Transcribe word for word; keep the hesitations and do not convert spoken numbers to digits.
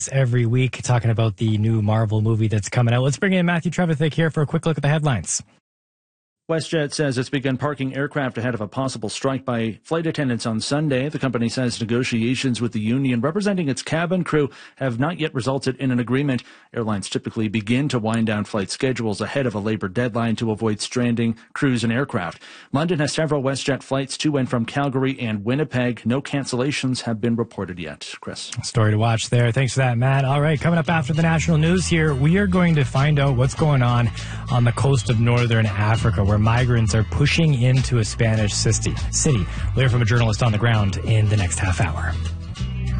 Every week talking about the new Marvel movie that's coming out. Let's bring in Matthew Trevithick here for a quick look at the headlines. WestJet says it's begun parking aircraft ahead of a possible strike by flight attendants on Sunday. The company says negotiations with the union representing its cabin crew have not yet resulted in an agreement. Airlines typically begin to wind down flight schedules ahead of a labor deadline to avoid stranding crews and aircraft. London has several WestJet flights to and from Calgary and Winnipeg. No cancellations have been reported yet. Chris. Story to watch there. Thanks for that, Matt. All right, coming up after the national news here, we are going to find out what's going on on the coast of northern Africa, where migrants are pushing into a Spanish city. We'll hear from a journalist on the ground in the next half hour.